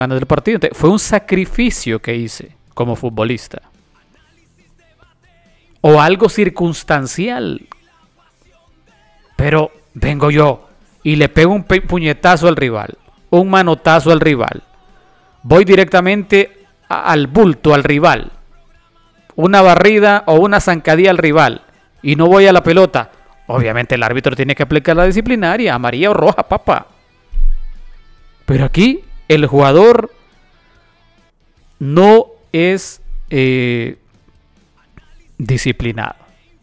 ganas del partido. Entonces, fue un sacrificio que hice como futbolista. O algo circunstancial. Pero vengo yo y le pego un puñetazo al rival, un manotazo al rival. Voy directamente al bulto, al rival. Una barrida o una zancadilla al rival. Y no voy a la pelota. Obviamente el árbitro tiene que aplicar la disciplinaria, amarilla o roja, papá. Pero aquí el jugador no es disciplinado.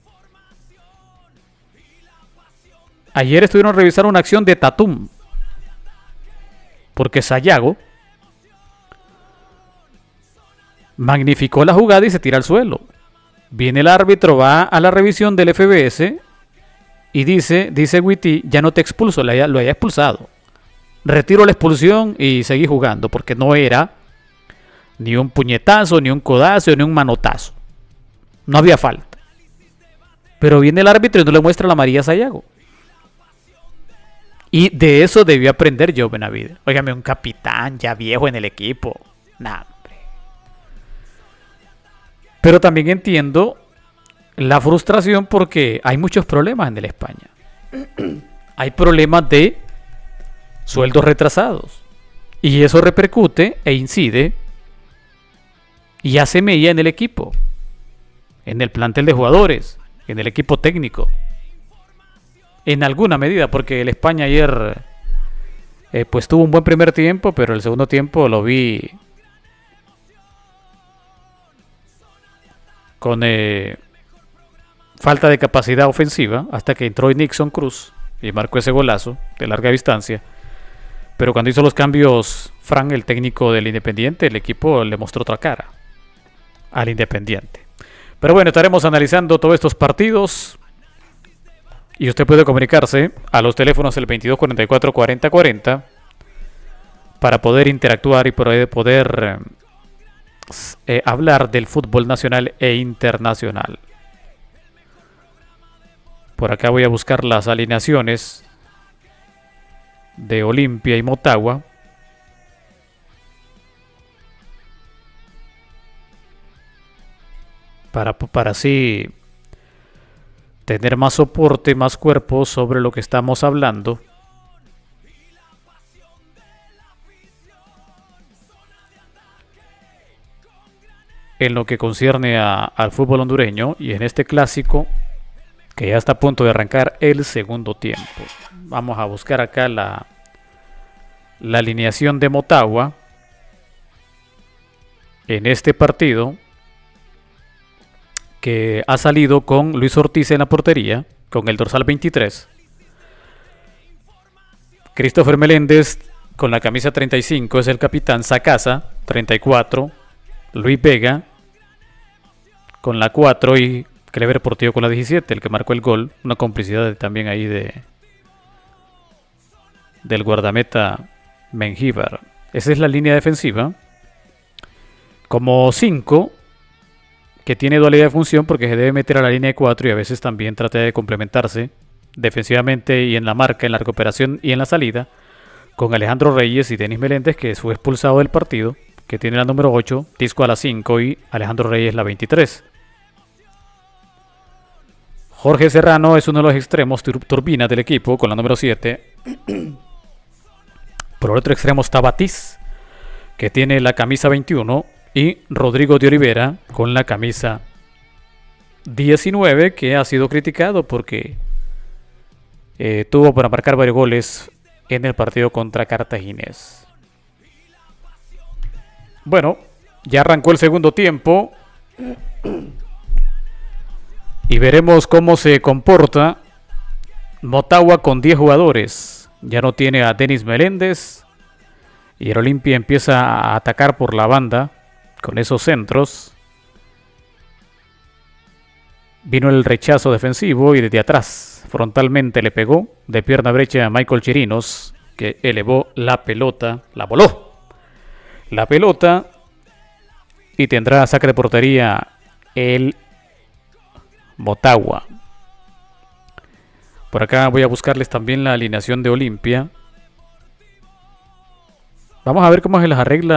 Ayer estuvieron revisando una acción de Tatum. Porque Sayago magnificó la jugada y se tira al suelo. Viene el árbitro, va a la revisión del FBS y dice Witty, ya no te expulso, lo haya expulsado. Retiro la expulsión y seguí jugando porque no era ni un puñetazo, ni un codazo, ni un manotazo. No había falta. Pero viene el árbitro y no le muestra la amarilla a Sayago. Y de eso debió aprender Joe Benavidez. Óigame, un capitán ya viejo en el equipo. Nah, hombre. Pero también entiendo la frustración porque hay muchos problemas en el España. Hay problemas de sueldos retrasados. Y eso repercute e incide y hace mella en el equipo. En el plantel de jugadores. En el equipo técnico. En alguna medida, porque el España ayer pues tuvo un buen primer tiempo, pero el segundo tiempo lo vi con falta de capacidad ofensiva, hasta que entró Nixon Cruz y marcó ese golazo de larga distancia. Pero cuando hizo los cambios Fran, el técnico del Independiente, el equipo le mostró otra cara al Independiente. Pero bueno, estaremos analizando todos estos partidos. Y usted puede comunicarse a los teléfonos del 2244-4040 para poder interactuar y poder hablar del fútbol nacional e internacional. Por acá voy a buscar las alineaciones de Olimpia y Motagua. Para así tener más soporte, más cuerpo sobre lo que estamos hablando. En lo que concierne al fútbol hondureño y en este clásico que ya está a punto de arrancar el segundo tiempo. Vamos a buscar acá la alineación de Motagua en este partido, que ha salido con Luis Ortiz en la portería, con el dorsal 23. Christopher Meléndez con la camisa 35 es el capitán. Sacasa, 34. Luis Vega con la 4 y Clever Portillo con la 17, el que marcó el gol. Una complicidad también ahí del guardameta Mengíbar. Esa es la línea defensiva. Como 5, que tiene dualidad de función porque se debe meter a la línea de 4 y a veces también trata de complementarse defensivamente y en la marca, en la recuperación y en la salida, con Alejandro Reyes y Denis Meléndez, que fue expulsado del partido, que tiene la número 8, Tisco a la 5 y Alejandro Reyes la 23. Jorge Serrano es uno de los extremos turbinas del equipo con la número 7. Por el otro extremo está Batiz, que tiene la camisa 21, y Rodrigo de Olivera con la camisa 19, que ha sido criticado porque tuvo para marcar varios goles en el partido contra Cartaginés. Bueno, ya arrancó el segundo tiempo y veremos cómo se comporta Motagua con 10 jugadores. Ya no tiene a Denis Meléndez y el Olimpia empieza a atacar por la banda con esos centros. Vino el rechazo defensivo y desde atrás frontalmente le pegó de pierna derecha a Michael Chirinos, que elevó la pelota, la voló la pelota, y tendrá saque de portería el Motagua. Por acá voy a buscarles también la alineación de Olimpia. Vamos a ver cómo se las arregla